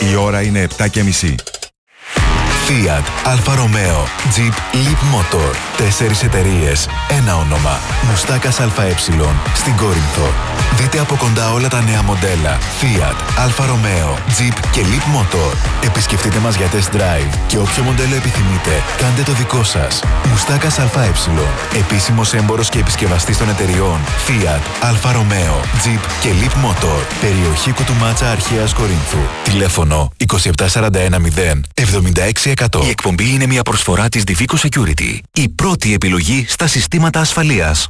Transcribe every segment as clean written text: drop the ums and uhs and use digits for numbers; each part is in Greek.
Η ώρα είναι 7:30. Fiat, Alfa Romeo, Jeep, Leap Motor. 4 εταιρείες, ένα όνομα. Μουστάκας ΑΕ στην Κόρινθο. Δείτε από κοντά όλα τα νέα μοντέλα Fiat, Alfa Romeo, Jeep και Leap Motor. Επισκεφτείτε μας για test drive και όποιο μοντέλο επιθυμείτε, κάντε το δικό σας. Μουστάκας ΑΕ. Επίσημος έμπορος και επισκευαστής των εταιρειών Fiat, Alfa Romeo, Jeep και Leap Motor. Περιοχή Κουτουμάτσα Αρχαίας Κορίνθου. Τηλέφωνο 27410 76. Η εκπομπή είναι μια προσφορά της Divico Security. Η πρώτη επιλογή στα συστήματα ασφαλείας.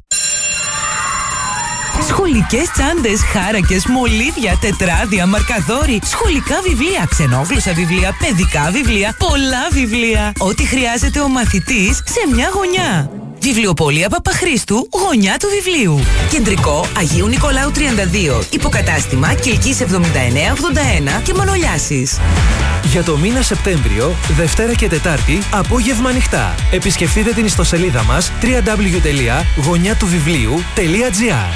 Σχολικές τσάντες, χάρακες, μολύβια, τετράδια, μαρκαδόροι, σχολικά βιβλία, ξενόγλωσσα βιβλία, παιδικά βιβλία, πολλά βιβλία. Ό,τι χρειάζεται ο μαθητής σε μια γωνιά. Βιβλιοπωλεία Παπαχρήστου, γωνιά του βιβλίου. Κεντρικό Αγίου Νικολάου 32. Υποκατάστημα Κιλκής 7981 και Μανολιάσης. Για το μήνα Σεπτέμβριο, Δευτέρα και Τετάρτη, απόγευμα ανοιχτά. Επισκεφτείτε την ιστοσελίδα μας www.γωνιατουβιβλίου.gr.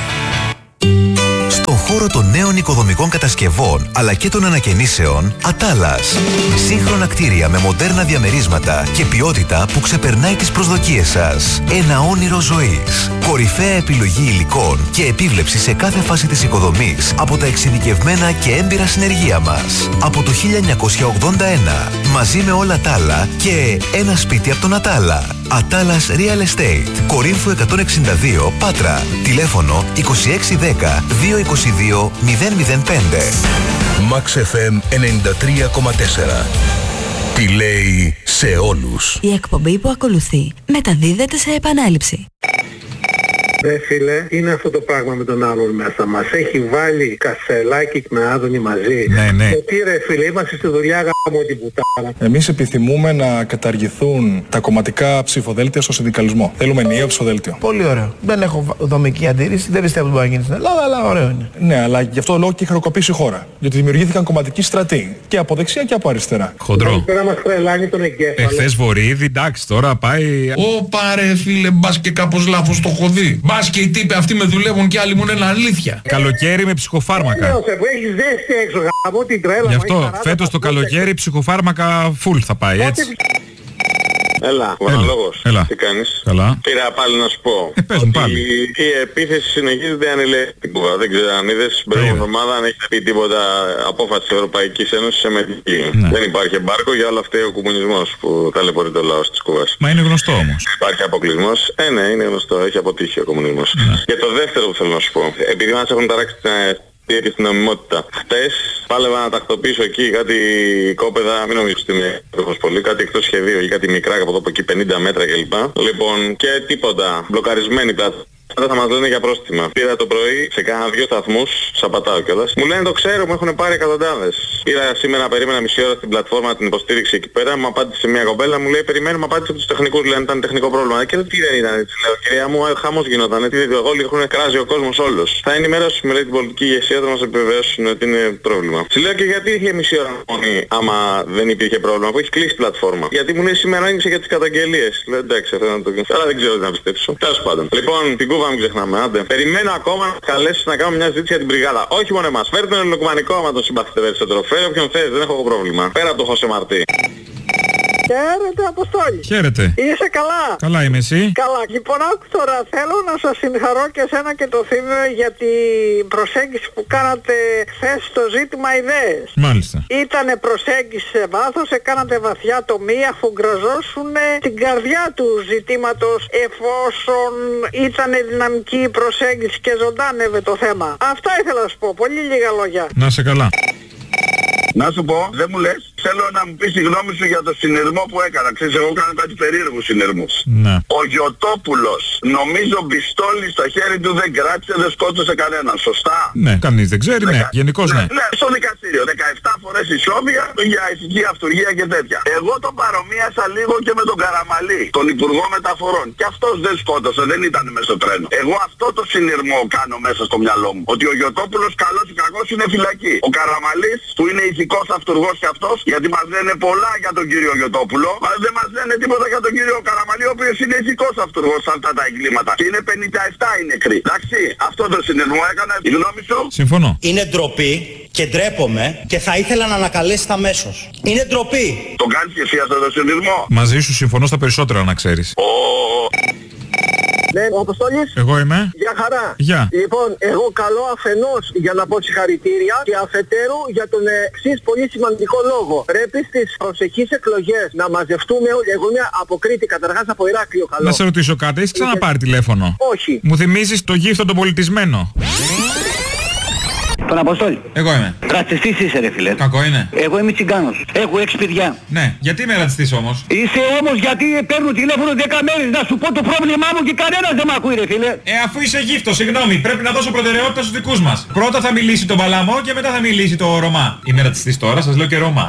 Στον χώρο των νέων οικοδομικών κατασκευών αλλά και των ανακαινήσεων, Ατάλας. Σύγχρονα κτίρια με μοντέρνα διαμερίσματα και ποιότητα που ξεπερνάει τις προσδοκίες σας. Ένα όνειρο ζωής. Κορυφαία επιλογή υλικών και επίβλεψη σε κάθε φάση της οικοδομής από τα εξειδικευμένα και έμπειρα συνεργεία μας. Από το 1981, μαζί με όλα τα άλλα και ένα σπίτι από τον Ατάλα. Ατάλας Real Estate. Κορίνθου 162, Πάτρα. Τηλέφωνο 2610 222 005. Max FM 93,4. Τι λέει σε όλους. Η εκπομπή που ακολουθεί μεταδίδεται σε επανάληψη. Ρε φίλε, είναι αυτό το πράγμα με τον άλλον μέσα μας. Έχει βάλει Κασελάκη με Άδωνη μαζί. Ναι. Γιατί ρε φίλε, είμαστε στη δουλειά γάμο την πουτάνα. Εμείς επιθυμούμε να καταργηθούν τα κομματικά ψηφοδέλτια στο συνδικαλισμό. Θέλουμε ενιαίο ψηφοδέλτιο. Πολύ ωραίο. Δεν έχω δομική αντίρρηση, δεν πιστεύω ότι μπορεί να γίνει στην Ελλάδα, αλλά ωραίο είναι. Ναι, αλλά γι' αυτό το λόγο και έχει χρεοκοπήσει η χώρα. Γιατί δημιουργήθηκαν κομματικοί στρατοί. Και από δεξιά και από αριστερά. Χοντρό. Πέρα μας τρελάνει τον εγκέφαλο. Εχθές Βορύδη, εντάξει, τώρα πάει. Πάρε φίλε, μπας και κάπως λάθος το έχω δει. Μπας και οι τύποι αυτοί με δουλεύουν και άλλοι μου είναι αλήθεια. Καλοκαίρι με ψυχοφάρμακα. Έχεις ζέστη έξω γάμο την τρέλα. Γι' αυτό φέτος το καλοκαίρι ψυχοφάρμακα full θα πάει, έτσι. Έλα, Βαναλόγος. Έλα. Τι κάνεις? Καλά. Πήρα πάλι να σου πω. Πες μου πάλι. Η επίθεση συνεχίζεται ανηλεκτική. Δεν ξέρω αν είδες την προηγούμενη εβδομάδα αν έχει πει τίποτα απόφαση της Ευρωπαϊκής Ένωσης σε μετική. Ναι. Δεν υπάρχει εμπάρκο, για όλα αυτά ο κομμουνισμός που ταλαιπωρεί το λαό της Κούβας. Μα είναι γνωστό όμως. Υπάρχει αποκλεισμός. Ναι, είναι γνωστό. Έχει αποτύχει ο κομμουνισμός. Ναι. Και το δεύτερο που θέλω να σου πω. Επειδή μας έχουν ταράξει και στην νομιμότητα. Χτες πάλευα να τακτοποιήσω εκεί κάτι κόπεδα, μην νομίζω ότι είναι πολύ, κάτι εκτός σχεδίου ή κάτι μικρά από εδώ από εκεί 50 μέτρα κλπ. Λοιπόν, και τίποτα, μπλοκαρισμένη πλατφόρμα. Δεν θα μας λένε για πρόστιμα. Πήρα το πρωί σε κάνα 2 σταθμούς, σαπατάω κιόλας. Μου λένε το ξέρω, μου έχουν πάρει εκατοντάδες. Είδα σήμερα, περίμενα μισή ώρα στην πλατφόρμα την υποστήριξη εκεί πέρα, μου απάντησε μια κοπέλα, μου λέει περιμένουμε απάντηση από τους τεχνικούς, λένε ήταν τεχνικό πρόβλημα. Και τι δεν ήταν έτσι, λέω κυρία μου, χαμός γινόταν, τι όλοι έχουν κράζει ο κόσμος όλος. Θα ενημερώσουμε λέει την πολιτική ηγεσία, θα μας επιβεβαιώσουν ότι είναι πρόβλημα. Σου λέω και γιατί είχε μισή ώρα μόνη άμα δεν υπήρχε πρόβλημα, που έχει κλείσει η πλατφόρμα. Γιατί μου λέει σήμερα άνοιξε για τις καταγγελίες. Λέω εντάξει, αυτό να το κάνω. Αλλά δεν ξέρω τι να πιστέψω. Τέλος πάντων. Λοιπόν, την Κούβα μην ξεχνάμε, άντε. Περιμένω ακόμα να καλέσεις να κάνουμε μια συζήτηση για την μπριγάδα. Όχι μόνο εμάς. Φέρτε τον ελληνοκουμανικό άμα τον συμπαθείτε περισσότερο. Φέρε όποιον θες, δεν έχω πρόβλημα. Πέρα από το Χωσέ Μαρτί. Χαίρετε Αποστόλη. Χαίρετε. Είσαι καλά? Καλά είμαι, εσύ? Καλά. Λοιπόν, άκου τώρα, θέλω να σας συγχαρώ και εσένα και το Θήμιο για την προσέγγιση που κάνατε χθες στο ζήτημα ιδέες. Μάλιστα. Ήτανε προσέγγιση σε βάθος, έκανατε βαθιά τομή αφού γκραζώσουν την καρδιά του ζητήματος εφόσον ήταν δυναμική η προσέγγιση και ζωντάνευε το θέμα. Αυτά ήθελα να σου πω. Πολύ λίγα λόγια. Να σε καλά. Να σου πω, δεν μου λες, θέλω να μου πεις τη γνώμη σου για το συνειρμό που έκανα. Ξέρεις, εγώ κάνω κάτι περίεργους συνειρμούς. Ναι. Ο Γιωτόπουλος, νομίζω πιστόλι στο χέρι του δεν κράτησε, δεν σκότωσε κανέναν, σωστά? Ναι, κανείς δεν ξέρει, ναι, γενικώς ναι. Ναι, στο δικαστήριο, 17 φορές ισόβια για ηθική αυτουργία και τέτοια. Εγώ τον παρομοίασα λίγο και με τον Καραμαλή, τον Υπουργό Μεταφορών. Και αυτός δεν σκότωσε, δεν ήταν μέσα στο τρένο. Εγώ αυτό το συνειρμό κάνω μέσα στο μυαλό μου. Ότι ο Γιωτόπουλος καλός ή κακός είναι φυλακή. Ο Καραμαλής που είναι ηθικός αυτουργός και αυτός, γιατί μας λένε πολλά για τον κύριο Γιωτόπουλο, αλλά δεν μας λένε τίποτα για τον κύριο Καραμαλή, ο οποίος είναι ηθικός αυτουργός σε αυτά τα εγκλήματα. Και είναι 57 οι νεκροί. Εντάξει, αυτό το συνειρμό έκανα. Η γνώμη σου? Συμφωνώ. Είναι ντροπή και ντρέπομαι και θα ήθελα να ανακαλέσετε αμέσως. Είναι ντροπή. Το κάνεις και εσύ αυτό το συνειδημό? Μαζί σου συμφωνώ στα περισσότερα, να ξέρεις. Ναι, ο Αποστόλης. Εγώ είμαι. Γεια χαρά. Γεια. Λοιπόν, εγώ καλώ αφενός για να πω συγχαρητήρια και αφετέρου για τον εξής πολύ σημαντικό λόγο. Πρέπει στις προσεχείς εκλογές να μαζευτούμε όλοι. Εγώ είμαι από Κρήτη, καταρχάς από Ηράκλειο. Καλό. Να σε ρωτήσω κάτι, έχεις ξαναπάρει τηλέφωνο? Όχι. Μου θυμίζεις το γύφτο τον πολιτισμένο. Τον Αποστόλη. Εγώ είμαι. Ρατσιστής είσαι ρε φίλε. Κακό είναι. Εγώ είμαι τσιγκάνος. Έχω 6 παιδιά. Ναι. Γιατί είμαι ρατσιστής όμως? Είσαι όμως γιατί παίρνω τηλέφωνο 10 μέρες να σου πω το πρόβλημά μου και κανένας δεν μ' ακούει ρε φίλε. Αφού είσαι γύφτο, συγγνώμη, πρέπει να δώσω προτεραιότητα στους δικούς μας. Πρώτα θα μιλήσει τον Παλαμό και μετά θα μιλήσει το Ρωμά. Είμαι ρατσιστής τώρα, σας λέω και Ρωμά.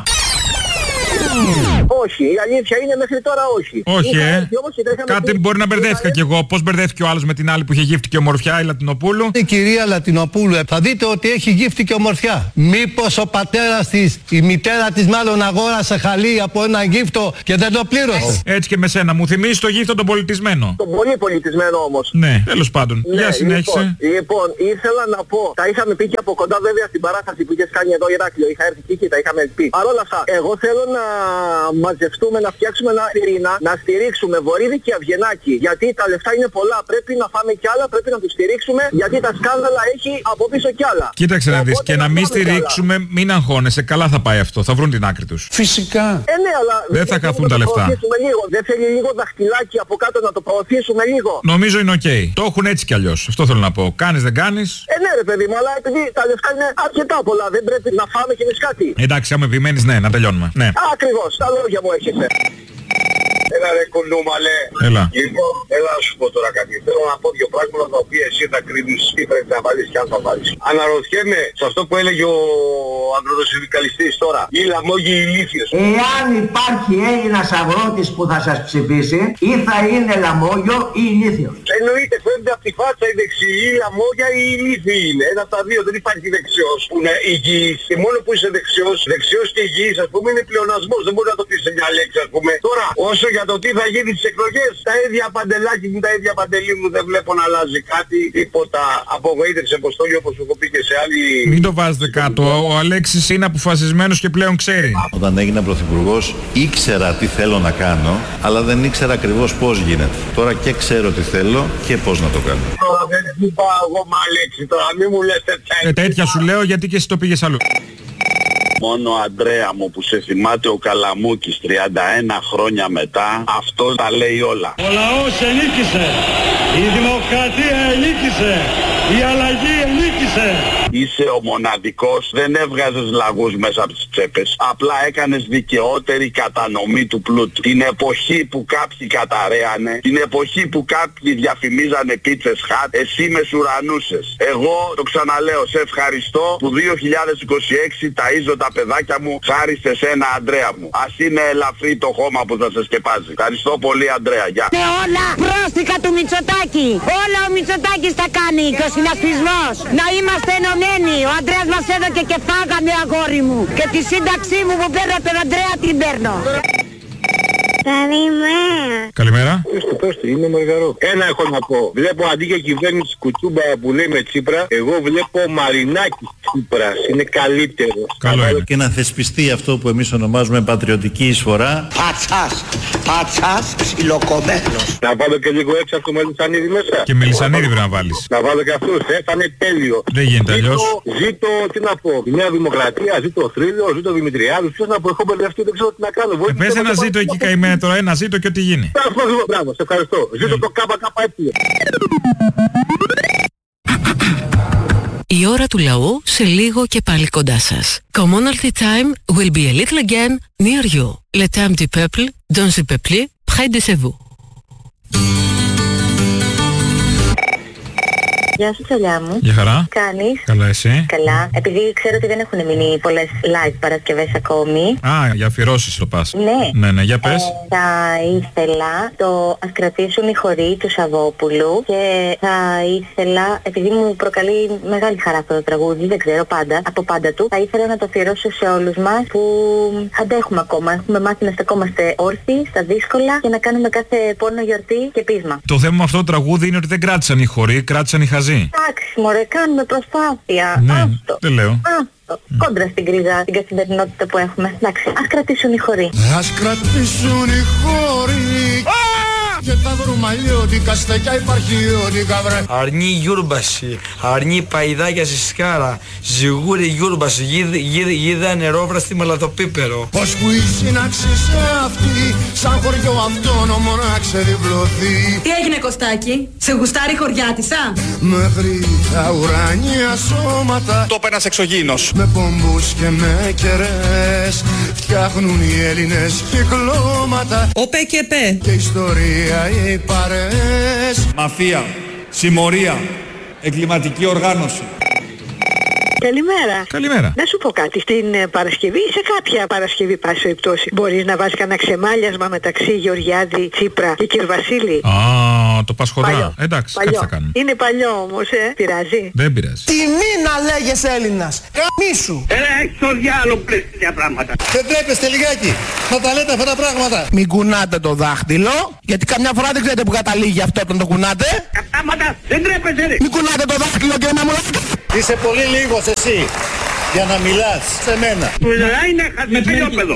Όχι, η αλήθεια είναι μέχρι τώρα όχι. Όχι, κάτι μπορεί να μπερδεύτηκα κι εγώ. Πώς μπερδεύτηκε ο άλλος με την άλλη που είχε γύφτη και ομορφιά, η Λατινοπούλου? Η κυρία Λατινοπούλου, θα δείτε ότι έχει γύφτη και ομορφιά. Μήπως ο πατέρας της, η μητέρα της μάλλον αγόρασε χαλί από ένα γύφτο και δεν το πλήρωσε? Έτσι και με σένα, μου θυμίζει το γύφτο τον πολιτισμένο. Τον πολύ πολιτισμένο όμως. Ναι, τέλος πάντων. Ναι, για συνέχισε. Λοιπόν, ήθελα να πω, τα είχαμε πει και από κοντά βέβαια στην παράσταση που είχες κάνει εδώ Ηράκλειο. Είχα έρθει και τα είχαμε πει. Παρ' όλα αυτά, εγώ θέλω να μαζευτούμε, να φτιάξουμε ένα πυρήνα, να στηρίξουμε Βορύδη και Αυγενάκη. Γιατί τα λεφτά είναι πολλά, πρέπει να φάμε κι άλλα, πρέπει να τους στηρίξουμε, γιατί τα σκάνδαλα έχει από πίσω κι άλλα. Κοίταξε να δεις, και να μην στηρίξουμε, μην αγχώνεσαι, καλά θα πάει αυτό, θα βρουν την άκρη τους. Φυσικά. Ναι, αλλά δεν θα χαθούν τα λεφτά. Δεν θέλει λίγο δαχτυλάκι από κάτω να το προωθήσουμε λίγο? Νομίζω είναι οκ. Το έχουν έτσι κι αλλιώς, αυτό θέλω να πω. Κάνεις δεν κάνεις? Ναι ρε παιδί μου, αλλά επειδή τα λεφτά είναι αρκετά πολλά, δεν πρέπει να φάμε κι εμείς κάτι? Εντάξει, άμα επιμένεις, ναι, να τελειώνουμε. Ναι. Ακριβώς, τα λόγια μου έχεις. Έλα ρε κοντούμαλε. Έλα. Λοιπόν, έλα να σου πω τώρα κάτι. Θέλω να πω δύο πράγματα τα οποία εσύ θα κρίνεις τι πρέπει να βάλεις και αν θα βάλεις. Αναρωτιέμαι σε αυτό που έλεγε ο αγροτοσυνδικαλιστής τώρα. Οι λαμόγοι ηλίθιες. Εάν υπάρχει Έλληνας αγρότης που θα σας ψηφίσει, ή θα είναι λαμόγιο ή ηλίθιος. Εννοείται, φαίνεται από τη φάτσα η δεξιή, η λαμόγια ή η ηλίθιοι είναι. Ένα από τα δύο, δεν υπάρχει δεξιός που είναι υγιής. Και μόνο που είσαι δεξιός και υγιής, ας πούμε, είναι πλεονασμός. Δεν μπορεί να το πεις σε μια λέξη, ας πούμε. Τώρα, όσο για το τι θα γίνει στις εκλογές, τα ίδια παντελάκι μου, τα ίδια παντελή μου, δεν βλέπω να αλλάζει κάτι, τίποτα. Απογοήτευσε Αποστόλη, όπως σου έχω πει και σε άλλη... Μην το βάζετε κάτω, ο Αλέξης είναι αποφασισμένος και πλέον ξέρει. Όταν έγινα πρωθυπουργός ήξερα τι θέλω να κάνω, αλλά δεν ήξερα ακριβώς πώς γίνεται. Τώρα και ξέρω τι θέλω και πώς να το κάνω. Τώρα δεν είπα εγώ μ' Αλέξη, τώρα μη μου λες τέτοια. Τέτοια σου λέω γιατί και εσύ το πήγες αλλού. Μόνο Αντρέα μου που σε θυμάται ο Καλαμούκης 31 χρόνια μετά, αυτό τα λέει όλα. Ο λαός ενίκησε, η δημοκρατία ενίκησε, η αλλαγή ενίκησε. Είσαι ο μοναδικός, δεν έβγαζες λαγούς μέσα από τις τσέπες. Απλά έκανες δικαιότερη κατανομή του πλούτου. Την εποχή που κάποιοι καταραίανε, την εποχή που κάποιοι διαφημίζανε πίτσες χατ, εσύ μεσουρανούσες. Εγώ το ξαναλέω, σε ευχαριστώ που 2026 ταΐζω τα παιδάκια μου χάρη σε σένα Αντρέα μου. Ας είναι ελαφρύ το χώμα που θα σε σκεπάζει. Ευχαριστώ πολύ Αντρέα, γεια. Και όλα πρόστιχα του Μητσοτάκη. Όλα ο Μητσοτάκης τα κάνει και ο συνασπισμός. Να είμαστε ενωμένοι. Ο Αντρέας μας έδωκε και φάγαμε αγόρι μου. Και τη σύνταξή μου που παίρνω τον Αντρέα την παίρνω. Καλημέρα. Καλημέρα. Πες του, είμαι Μαργαρό. Ένα έχω να πω. Βλέπω αντί για κυβέρνηση Κουτσούμπα που λέει με Τσίπρα, εγώ βλέπω Μαρινάκη Τσίπρας. Είναι καλύτερο. Καλό είναι. Και να θεσπιστεί αυτό που εμείς ονομάζουμε πατριωτική εισφορά. Πατσάς, ψιλοκομμένος. Να βάλω και λίγο έξω από το Μελισσανίδη μέσα. Και Μελισσανίδη πρέπει να βάλεις. Να βάλω και αυτούς, θα είναι τέλειο. Δεν γίνεται αλλιώς. Ζήτω, τι να πω, η Νέα Δημοκρατία, ζήτω ο Θρύλος, ζήτω ο Δημητριάδος. Ποιος να πω, έχω μπερδευτεί, δεν ξέρω τι να κάνω. Πες ένα ζήτω εκεί καημένα τώρα, ένα ζήτω και ό,τι γίνει. Μπράβο, σε ευχαριστώ. Ζήτω το ΚΚΕ. Η ώρα του λαού σε λίγο και πάλι κοντά σας. Commonalty time will be a little again near you. Le temps du peuple, dans le peuple, près de chez vous. Γεια σου τσαλιά μου. Γεια χαρά. Κάνεις? Καλά εσύ? Καλά. Επειδή ξέρω ότι δεν έχουν μείνει πολλές live Παρασκευές ακόμη. Α, για αφιερώσεις το πας. Ναι. Ναι, για πες. Θα ήθελα το «Ας κρατήσουν οι χοροί» του Σαββόπουλου και θα ήθελα, επειδή μου προκαλεί μεγάλη χαρά αυτό το τραγούδι, δεν ξέρω πάντα, από πάντα του, θα ήθελα να το αφιερώσω σε όλους μας που αντέχουμε ακόμα. Έχουμε μάθει να στεκόμαστε όρθιοι στα δύσκολα και να κάνουμε κάθε πόνο γιορτή και πείσμα. Το θέμα με αυτό το τραγούδι είναι ότι δεν κράτησαν οι χοροί, κράτησαν οι χαζοί. Εντάξει μωρέ, κάνουμε προσπάθεια. Ναι, αυτό. δεν λέω. κόντρα στην κρίζα, την καθημερινότητα που έχουμε. Εντάξει, ας κρατήσουν οι χωροί. Ας κρατήσουν οι χώροι. Και τα βρούμε αλλιώτικα, στεκιά υπαρχιώτικα βρε. Αρνή γιούρμπαση, αρνή παϊδάκια στη σκάρα, ζυγούρι γιούρμπαση, γίδα νερόβραστη μελατοπίπερο. Ως που η σύναξη σε αυτή, σαν χωριό αυτόνομο να ξεδιπλωθεί. Τι έγινε Κωστάκη, σε γουστάρει χωριάτισσα? Μέχρι τα ουράνια σώματα, το πέρας εξωγήινος. Με πομπούς και με κερές, φτιάχνουν οι Έλληνες κυκλώματα. Οπέ και πέ. Και ιστορία οι παρές. Μαφία, συμμορία, εγκληματική οργάνωση. Καλημέρα. Καλημέρα. Να σου πω κάτι. Στην Παρασκευή ή σε κάποια Παρασκευή, πάση περιπτώσει, μπορείς να βάζεις κανένα ξεμάλιασμα μεταξύ Γεωργιάδη, Τσίπρα και Κυρβασίλη? Το Πασχορά. Εντάξει, παλιό. κάτι θα κάνουμε. Είναι παλιό όμως, πειράζει? Δεν πειράζει. Τιμή να λέγες Έλληνας. Καμίσου. Έχεις το διάλογο πλέον τέτοια πράγματα. Δεν τρέπεστε λιγάκι να τα λέτε αυτά τα πράγματα. Μην κουνάτε το δάχτυλο, γιατί καμιά φορά δεν ξέρετε που καταλήγει αυτό όταν το κουνάτε. Κατάματα, δεν τρέπεστε. Μην κουνάτε το δάχτυλο και να μου λέτε. Είσαι πολύ λίγος εσύ για να μιλάς σε μένα. Του είναι χασμεπέριοπεδο.